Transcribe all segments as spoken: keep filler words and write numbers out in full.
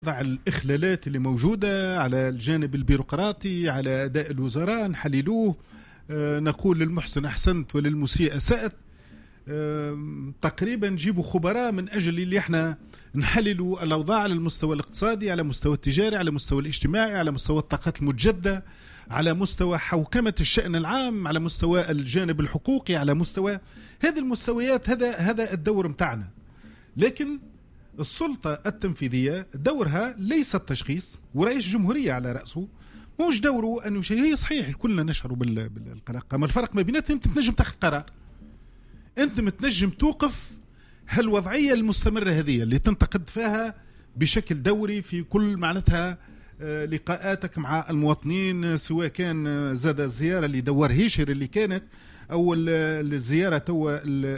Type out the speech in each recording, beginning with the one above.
ضع الإخلالات اللي موجودة على الجانب البيروقراطي على أداء الوزراء نحللوه. آه نقول للمحسن أحسنت وللمسيء أسأت. آه تقريبا نجيبوا خبراء من أجل اللي احنا نحللوا الأوضاع على المستوى الاقتصادي، على مستوى التجاري، على مستوى الاجتماعي، على مستوى الطاقات المتجددة، على مستوى حوكمة الشأن العام، على مستوى الجانب الحقوقي، على مستوى هذه المستويات. هذا هذا الدور متاعنا. لكن السلطة التنفيذية دورها ليس التشخيص، ورئيس الجمهورية على رأسه موش دوره أنه شيء. هي صحيح كلنا نشعر بالقلق، ما الفرق ما بيناتنا؟ أنت تنجم تاخذ قرار، أنت متنجم توقف هالوضعية المستمرة هذه اللي تنتقد فيها بشكل دوري في كل معناتها لقاءاتك مع المواطنين، سواء كان زاد الزيارة اللي دوار هيشر اللي كانت، أو الزيارة توا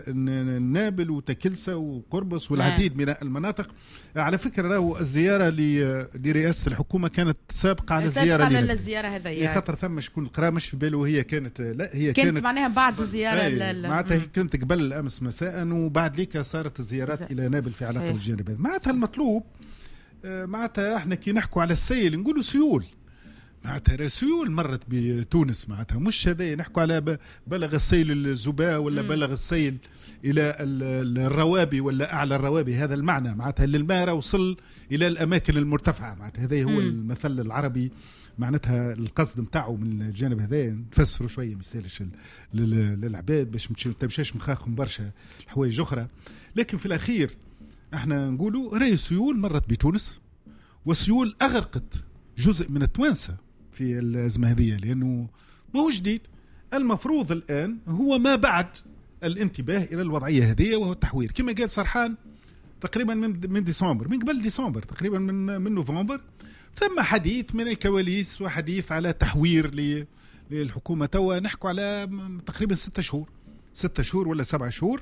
النابل وتكلسة وقربص والعديد من المناطق. على فكرة راهو الزيارة لرئاسة الحكومة كانت سابقة على الزيارة على الزيارة هذه، خاطر ثم شكون القرا مش في باله هي كانت، لا هي كانت, كانت معناها بعد الزيارة معناتها كانت قبل أمس مساء، وبعد ليك صارت الزيارات إلى نابل في علاقة بالجانب هذا. معناتها المطلوب معناتها احنا كي نحكوا على السيل نقولوا سيول، معناتها سيول مرت بتونس، معناتها مش هذا نحكوا على بلغ السيل الزباء ولا م. بلغ السيل الى الروابي ولا اعلى الروابي. هذا المعنى معناتها اللي الماء وصل الى الاماكن المرتفعه، معناتها هذا هو م. المثل العربي، معناتها القصد نتاعو من الجانب هذا نفسروا شويه مثالش للعباد باش ما تمشيش مخاخهم برشا الحوايج اخرى. لكن في الاخير احنا نقولوا راهي سيول مرت بتونس، وسيول اغرقت جزء من التوانسه في الأزمة هذه، لأنه ما هو جديد. المفروض الآن هو ما بعد الانتباه إلى الوضعية هذه، وهو التحوير كما قال سرحان تقريبا من من ديسمبر، من قبل ديسمبر تقريبا من من نوفمبر، ثم حديث من الكواليس وحديث على تحوير للحكومة. توا نحكوا على تقريبا ستة شهور ستة شهور ولا سبعة شهور،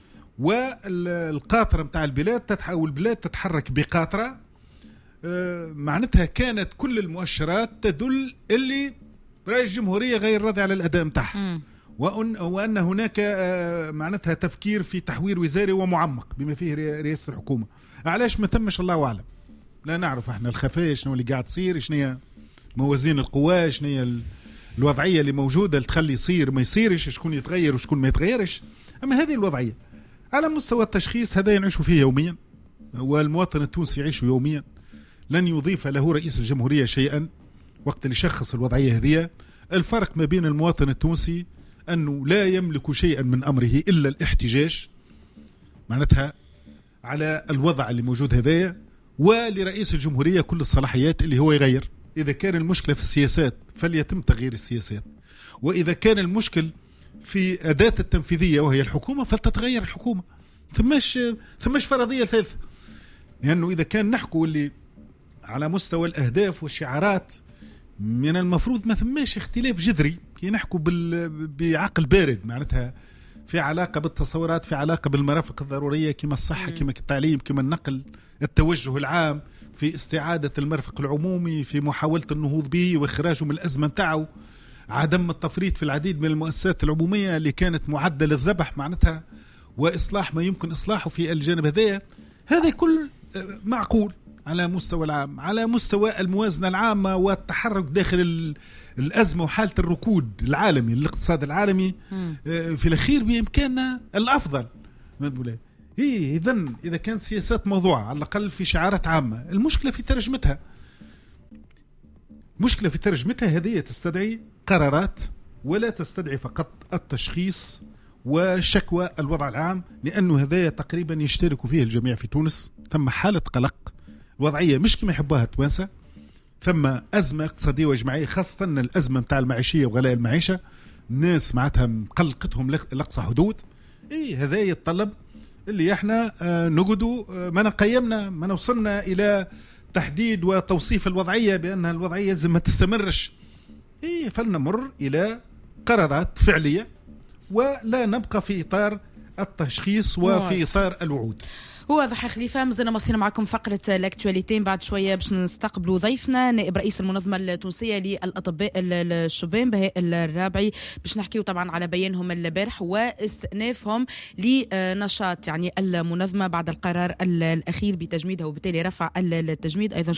والقاطرة متاع البلاد تتحول، البلاد تتحرك بقاطرة. آه معناتها كانت كل المؤشرات تدل اللي رئيس الجمهورية غير راضي على الأداء متاعها، وأن, وأن هناك آه معناتها تفكير في تحوير وزاري ومعمق بما فيه رئاسة الحكومة. علاش ما تمش الله أعلم، لا نعرف احنا الخفايا شنو اللي قاعد تصير، شنو موازين القوى، شنو الوضعية اللي موجودة اللي تخلي يصير ما يصيرش، شكون يتغير وشكون ما يتغيرش. أما هذه الوضعية على مستوى التشخيص هذا يعيشوا فيه يوميا، والمواطن التونسي يعيشه يوميا. لن يضيف له رئيس الجمهورية شيئا وقت اللي يشخص الوضعية هذه. الفرق ما بين المواطن التونسي أنه لا يملك شيئا من أمره إلا الاحتجاج معناتها على الوضع اللي موجود هذايا، ولرئيس الجمهورية كل الصلاحيات اللي هو يغير. إذا كان المشكلة في السياسات فليتم تغيير السياسات، وإذا كان المشكل في أداة التنفيذية وهي الحكومة فلتتغير الحكومة. ثماش ثماش فرضية ثالثة، لأنه إذا كان نحكوا اللي على مستوى الأهداف والشعارات من المفروض ما ثماش اختلاف جذري، كي نحكوا بعقل بارد معناتها في علاقة بالتصورات، في علاقة بالمرافق الضرورية كما الصحة كما التعليم كما النقل، التوجه العام في استعادة المرفق العمومي، في محاولة النهوض به وإخراجه من الأزمة متاعه، عدم التفريط في العديد من المؤسسات العمومية اللي كانت معدة للذبح معناتها، وإصلاح ما يمكن إصلاحه في الجانب هذا. هذا كل معقول على مستوى العام، على مستوى الموازنة العامة والتحرك داخل الأزمة وحالة الركود العالمي، الاقتصاد العالمي في الأخير بإمكاننا الأفضل. ما نقول إيه إذن إذا كان سياسات موضوعة على الأقل في شعارات عامة، المشكلة في ترجمتها. مشكلة في ترجمتها هذه تستدعي قرارات ولا تستدعي فقط التشخيص وشكوى الوضع العام، لأنه هذا تقريبا يشترك فيه الجميع في تونس. ثم حالة قلق، وضعية مش كما يحبوها التوانسة، ثم أزمة اقتصادية وجماعية، خاصة الأزمة متاع المعيشية وغلاء المعيشة، الناس معناتها مقلقتهم لأقصى حدود. إيه هذا يتطلب اللي احنا آه نقعدوا آه ما نقيمنا ما نوصلنا إلى تحديد وتوصيف الوضعية بأن الوضعية زي ما تستمرش. إيه فلنمر إلى قرارات فعلية، ولا نبقى في إطار التشخيص وفي إطار الوعود. واضح خليفة. مازلنا موصلين معكم فقرة لاكتواليتين. بعد شوية باش نستقبلوا ضيفنا نائب رئيس المنظمة التونسية للأطباء الشبان بهاء الرابعي، باش نحكيو طبعا على بيانهم البارح واستئنافهم لنشاط يعني المنظمة بعد القرار الأخير بتجميدها وبالتالي رفع التجميد. أيضا